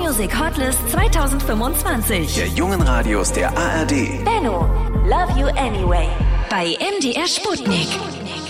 Music Hotlist 2025. Der jungen Radios der ARD. Benno, Love You Anyway. Bei MDR Sputnik.